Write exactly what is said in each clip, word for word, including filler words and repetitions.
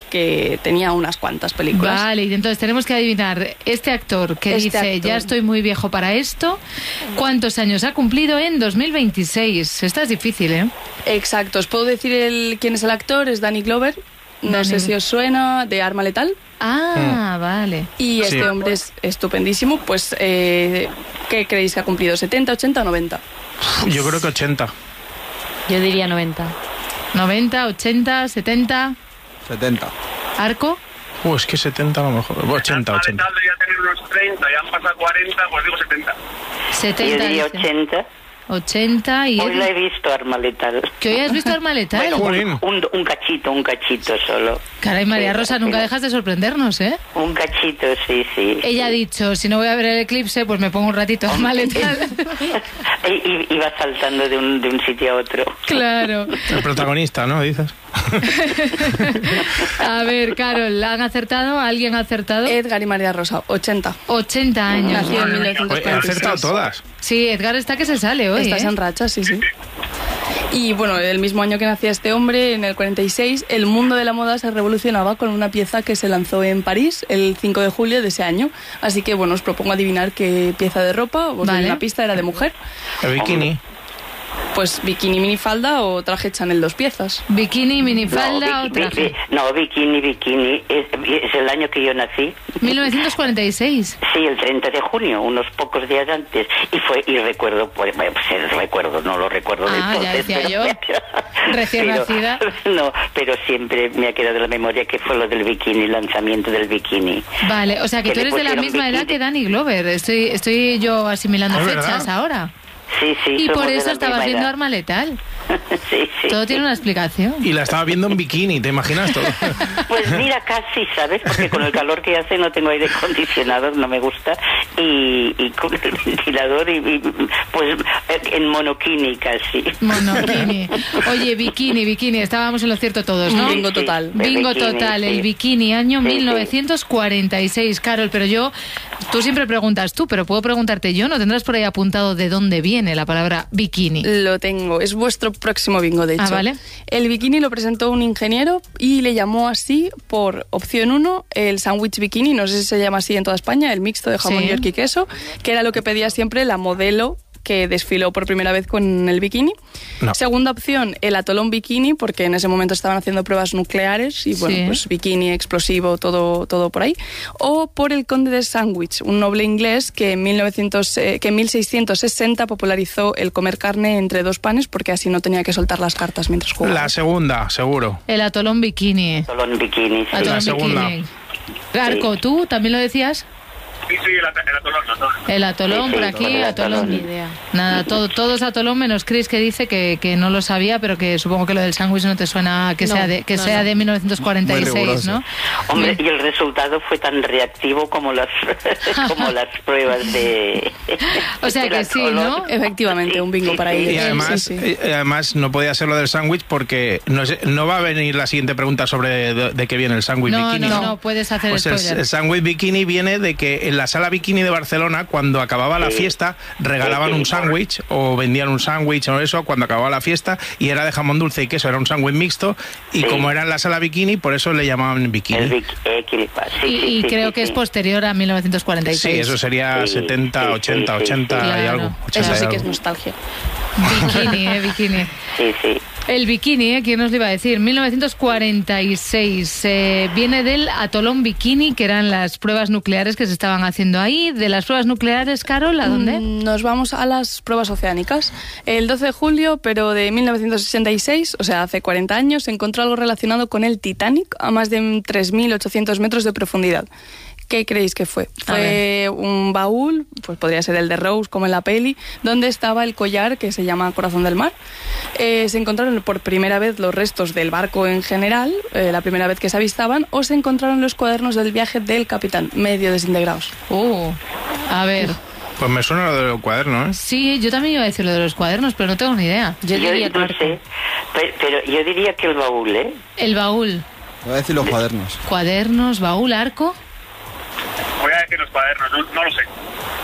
que tenía unas cuantas películas. Vale, y entonces tenemos que adivinar este actor que Este dice, actor. ya estoy muy viejo para esto, ¿cuántos años ha cumplido en dos mil veintiséis? Esta es difícil, ¿eh? Exacto, os puedo decir el, quién es el actor, es Danny Glover, no Danny. sé si os suena, de Arma Letal. Ah, vale. Y este Sí. hombre es estupendísimo, pues, eh, ¿qué creéis que ha cumplido? ¿setenta, ochenta o noventa? Yo creo que ochenta. Yo diría noventa. noventa, ochenta, setenta, setenta. ¿Arco? Uh, es que setenta a lo mejor. ochenta, Arma ochenta. Letal debería tener unos treinta, ya han pasado cuarenta, pues digo setenta. setenta, Yo diría dice. ochenta. ochenta y... Hoy la he visto, Arma Letal. ¿Que hoy has visto Arma Letal? Bueno, un, un, un cachito, un cachito solo. Caray, María Rosa, nunca dejas de sorprendernos, ¿eh? Un cachito, sí, sí. Ella ha dicho, si no voy a ver el eclipse, pues me pongo un ratito Arma Letal. Y, y, y va saltando de un, de un sitio a otro. Claro. El protagonista, ¿no? Dices. A ver, Carol, ¿han acertado? ¿Alguien ha acertado? Edgar y María Rosa, ochenta. ochenta años. Nació en mil Oye, novecientos he cuarenta y seis. acertado todas. Sí, Edgar está que se sale hoy, Estás ¿eh? en racha, sí, sí. Y bueno, el mismo año que nacía este hombre, en el cuarenta y seis, el mundo de la moda se revolucionaba con una pieza que se lanzó en París el cinco de julio de ese año. Así que bueno, os propongo adivinar qué pieza de ropa, os doy Vale. una pista, era de mujer. El bikini. Pues bikini, minifalda o traje Chanel dos piezas. Bikini, minifalda no, o bi- traje. bi- no, bikini, bikini. Es, es el año que yo nací. mil novecientos cuarenta y seis. Sí, el treinta de junio, unos pocos días antes. Y fue y recuerdo, pues, bueno, pues el recuerdo, no lo recuerdo de Ah, ya entonces. decía pero- yo. Recién pero- nacida. No, pero siempre me ha quedado en la memoria que fue lo del bikini, el lanzamiento del bikini. Vale, o sea que Que tú le eres de la pusieron misma edad bikini. que Danny Glover. Estoy, estoy yo asimilando Es fechas verdad. ahora. Sí, sí. Y somos por de eso la estabas misma viendo edad. Arma Letal. Sí, sí. Todo tiene una explicación. Y la estaba viendo en bikini, ¿te imaginas todo? Pues mira, casi, ¿sabes? Porque con el calor que hace no tengo aire acondicionado, no me gusta. Y, y con el ventilador, y, y, pues en monokini casi. Monokini. Oye, bikini, bikini. Estábamos en lo cierto todos, ¿no? Bingo total. El Bingo bikini, total, sí. el bikini, año Sí, sí. mil novecientos cuarenta y seis. Carol, pero yo, tú siempre preguntas tú, pero puedo preguntarte yo, ¿no tendrás por ahí apuntado de dónde viene la palabra bikini? Lo tengo, es vuestro próximo bingo, de hecho. Ah, vale. El bikini lo presentó un ingeniero y le llamó así por opción uno el sándwich bikini, no sé si se llama así en toda España, el mixto de jamón Sí. york y queso, que era lo que pedía siempre la modelo que desfiló por primera vez con el bikini. No. Segunda opción, el atolón bikini, porque en ese momento estaban haciendo pruebas nucleares y bueno, Sí. pues bikini, explosivo, todo, todo por ahí. O por el conde de Sandwich, un noble inglés que en, mil novecientos, eh, que en mil seiscientos sesenta popularizó el comer carne entre dos panes porque así no tenía que soltar las cartas mientras jugaba. La segunda, seguro. El atolón bikini. Solo en bikini, sí. Atolón La segunda. bikini. Arco, ¿tú también lo decías? Sí, sí, el, at- el atolón, el atolón. El atolón Sí, sí, por aquí, el atolón. atolón. Ni idea. Nada, todo, todos atolón menos Chris que dice que, que no lo sabía, pero que supongo que lo del sándwich no te suena que No, sea de que no, sea no. de mil novecientos cuarenta y Muy seis, riguroso. ¿no? Hombre, y el resultado fue tan reactivo como las como las pruebas de... O sea del que sí, atolón. ¿no? Efectivamente, un bingo Sí, para sí. ellos. Y Sí, además, sí. eh, además no podía ser lo del sándwich porque no, sé- no va a venir la siguiente pregunta sobre de, de qué viene el sándwich No, bikini. no, no, puedes hacer Pues el, spoiler. el sándwich bikini viene de que en la sala bikini de Barcelona, cuando acababa la Sí. fiesta, regalaban Sí, sí. un sándwich o vendían un sándwich o eso cuando acababa la fiesta y era de jamón dulce y queso, era un sándwich mixto y Sí. como era en la sala bikini, por eso le llamaban El bikini. bic- eh, Kiripa, sí, Y, sí, y sí, creo sí, que es sí. posterior a mil novecientos cuarenta y Sí, seis. eso sería Sí, setenta, sí, ochenta, sí, sí, ochenta y claro. algo. ochenta Eso y sí que es algo. nostalgia. Bikini, eh, bikini. Sí, sí. El bikini, ¿eh? ¿Quién nos lo iba a decir? mil novecientos cuarenta y seis. Eh, viene del atolón bikini, que eran las pruebas nucleares que se estaban haciendo ahí. De las pruebas nucleares, Carol, ¿a dónde? Mm, Nos vamos a las pruebas oceánicas. El doce de julio, pero de mil novecientos sesenta y seis, o sea, hace cuarenta años, se encontró algo relacionado con el Titanic a más de tres mil ochocientos metros de profundidad. ¿Qué creéis que fue? A Fue un baúl, pues podría ser el de Rose, como en la peli, donde estaba el collar que se llama Corazón del Mar. Eh, se encontraron por primera vez los restos del barco en general, eh, la primera vez que se avistaban, o se encontraron los cuadernos del viaje del capitán, medio desintegrados. Uh, a ver. Pues me suena lo del cuaderno, ¿eh? Sí, yo también iba a decir lo de los cuadernos, pero no tengo ni idea. Yo diría no Arco. sé, pero, pero yo diría que el baúl, ¿eh? El baúl. Voy a decir los cuadernos. Cuadernos, baúl, arco. Voy a decir los cuadernos, no, no lo sé.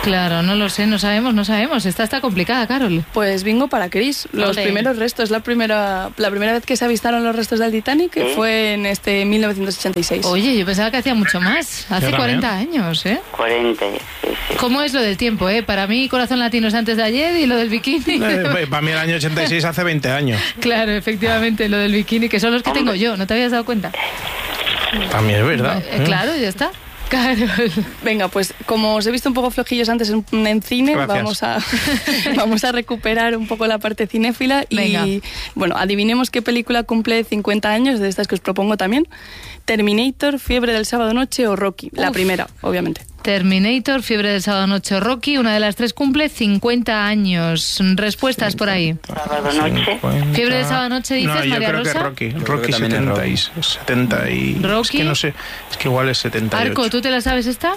Claro, no lo sé, no sabemos, no sabemos. Esta está complicada, Carol. Pues bingo para Chris. Los Ole. primeros restos, la primera la primera vez que se avistaron los restos del Titanic ¿Sí? fue en este mil novecientos ochenta y seis. Oye, yo pensaba que hacía mucho más. Hace Yo cuarenta también. años, ¿eh? cuarenta, sí, sí. ¿Cómo es lo del tiempo, eh? Para mí, Corazón Latino es antes de ayer y lo del bikini. Eh, Para mí el año ochenta y seis hace veinte años. Claro, efectivamente, lo del bikini, que son los que tengo yo. ¿No te habías dado cuenta? También es verdad. Eh, claro, ya está. Carol. Venga, pues como os he visto un poco flojillos antes en, en cine, Gracias. vamos a vamos a recuperar un poco la parte cinéfila y Venga. bueno, adivinemos qué película cumple cincuenta años, de estas que os propongo también. Terminator, Fiebre del sábado noche o Rocky, la Uf. primera, obviamente. Terminator, Fiebre del sábado noche, Rocky, una de las tres cumple cincuenta años. Respuestas por ahí. Sábado noche. Fiebre del sábado noche, dices, No, yo María creo Rosa. que Rocky. Yo creo Rocky que también es setenta Rocky. y setenta y... Rocky. Es que no sé, es que igual es setenta y ocho. Arco, ¿tú te la sabes esta?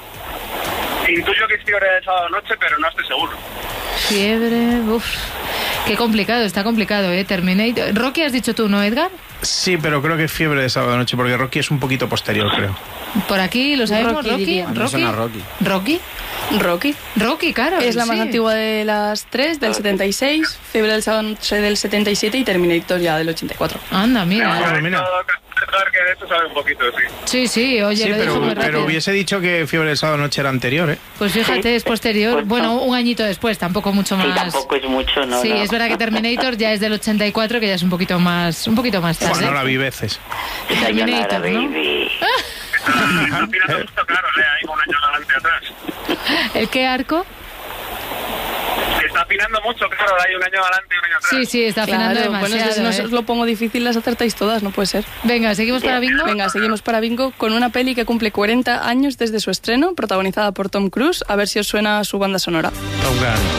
Intuyo que es fiebre de sábado noche, pero no estoy seguro. Fiebre, uff. Qué complicado, está complicado, ¿eh? Terminator. Rocky has dicho tú, ¿no, Edgar? Sí, pero creo que es fiebre de sábado noche, porque Rocky es un poquito posterior, creo. Por aquí, ¿lo sabemos? Rocky, Rocky. diría. A mí me Rocky. suena Rocky. Rocky. Rocky. Rocky, claro. Es la más sí. antigua de las tres, del setenta y seis, Fiebre del sábado noche del setenta y siete y Terminator ya del ochenta y cuatro. Anda, mira. pues mira. Claro que de esto sabe un poquito, sí. Sí, sí, oye, Sí, lo dijo pero, muy rápido. pero hubiese dicho que fiebre del sábado noche era anterior, ¿eh? Pues fíjate, Sí. es posterior. Pues Bueno, no. un añito después, tampoco mucho Sí, más. tampoco es mucho, ¿no? Sí, no. es verdad que Terminator ya es del ochenta y cuatro, que ya es un poquito más, un poquito más tarde. Bueno, la vi veces. Sayonara, Terminator, ¿no? baby. Está afinando mucho, claro, lea ahí con un año adelante atrás. ¿El qué, Arco? Que está afinando mucho, claro, hay un año adelante y un año atrás. Sí, sí, está afinando Claro, bueno, demasiado. si no ¿eh? os lo pongo difícil, las acertáis todas, no puede ser. Venga, ¿seguimos para bingo? Venga, seguimos para bingo con una peli que cumple cuarenta años desde su estreno, protagonizada por Tom Cruise. A ver si os suena su banda sonora. Top Gun.